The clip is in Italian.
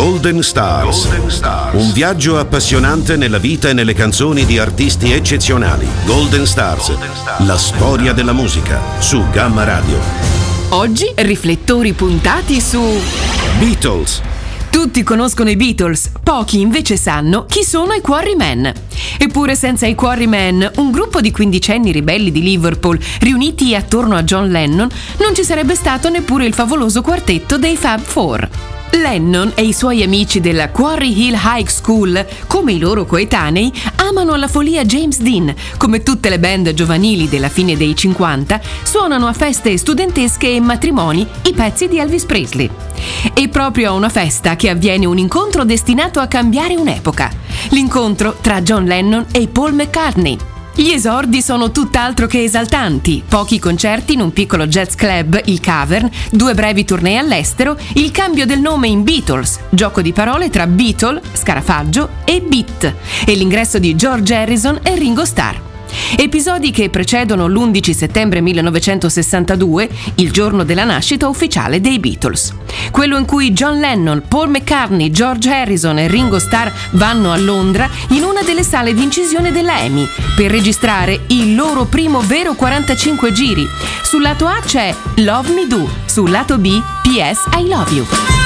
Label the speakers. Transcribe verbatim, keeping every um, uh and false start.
Speaker 1: Golden Stars.
Speaker 2: Golden Stars.
Speaker 1: Un viaggio appassionante nella vita e nelle canzoni di artisti eccezionali. Golden Stars.
Speaker 2: Golden Stars.
Speaker 1: La storia della musica su Gamma Radio.
Speaker 3: Oggi riflettori puntati su
Speaker 1: Beatles.
Speaker 3: Tutti conoscono i Beatles, pochi invece sanno chi sono i Quarrymen. Eppure senza i Quarrymen, un gruppo di quindicenni ribelli di Liverpool riuniti attorno a John Lennon, non ci sarebbe stato neppure il favoloso quartetto dei Fab Four. Lennon e i suoi amici della Quarry Hill High School, come i loro coetanei, amano alla follia James Dean. Come tutte le band giovanili della fine dei cinquanta, suonano a feste studentesche e matrimoni i pezzi di Elvis Presley. E proprio a una festa che avviene un incontro destinato a cambiare un'epoca. L'incontro tra John Lennon e Paul McCartney. Gli esordi sono tutt'altro che esaltanti, pochi concerti in un piccolo jazz club, il Cavern, due brevi tournée all'estero, il cambio del nome in Beatles, gioco di parole tra Beatle, scarafaggio, e Beat, e l'ingresso di George Harrison e Ringo Starr. Episodi che precedono l'undici settembre millenovecentosessantadue, il giorno della nascita ufficiale dei Beatles. Quello in cui John Lennon, Paul McCartney, George Harrison e Ringo Starr vanno a Londra in una delle sale di incisione della EMI per registrare il loro primo vero quarantacinque giri. Sul lato A c'è Love Me Do, sul lato B P S I Love You.